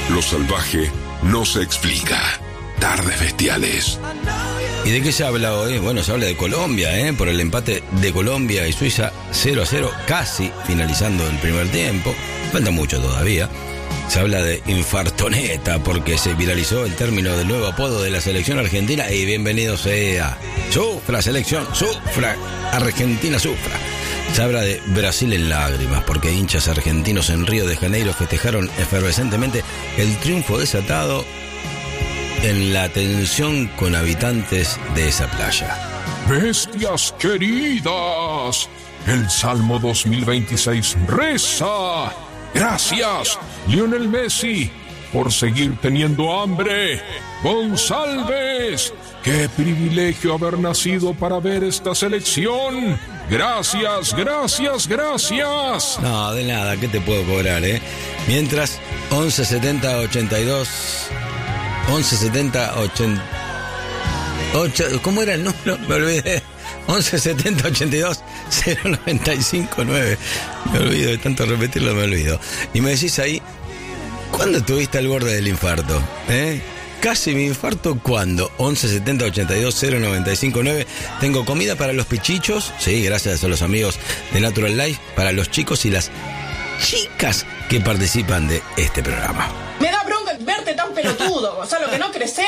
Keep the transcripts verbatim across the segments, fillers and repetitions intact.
Lo salvaje no se explica. Tardes bestiales. ¿Y de qué se habla hoy? Bueno, se habla de Colombia, ¿eh? Por el empate de Colombia y Suiza cero a cero, casi finalizando el primer tiempo. Falta mucho todavía. Se habla de infartoneta porque se viralizó el término del nuevo apodo de la selección argentina y bienvenido sea. Sufra, selección, sufra, Argentina sufra. Se habla de Brasil en lágrimas porque hinchas argentinos en Río de Janeiro festejaron efervescentemente el triunfo desatado en la tensión con habitantes de esa playa. Bestias queridas, el Salmo dos mil veintiséis reza: gracias, Lionel Messi, por seguir teniendo hambre. González, qué privilegio haber nacido para ver esta selección. Gracias, gracias, gracias. No, de nada, ¿qué te puedo cobrar, eh? Mientras, once setenta ochenta y dos once setenta ochenta ¿cómo era el número? Me olvidé. once setenta ochenta y dos cero noventa y cinco nueve. Me olvido de tanto repetirlo, me olvido. Y me decís ahí, ¿cuándo estuviste al borde del infarto? ¿Eh? Casi mi infarto, ¿cuándo? once setenta ochenta y dos cero noventa y cinco nueve. Tengo comida para los pichichos, sí, gracias a los amigos de Natural Life, para los chicos y las chicas que participan de este programa. Me da bronca verte tan pelotudo, Gonzalo, que no creces.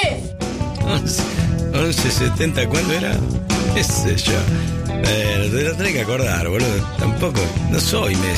once setenta, ¿cuándo era? ¿Qué sé yo? Eh, te lo tenés que acordar, boludo. Tampoco, no soy Messi.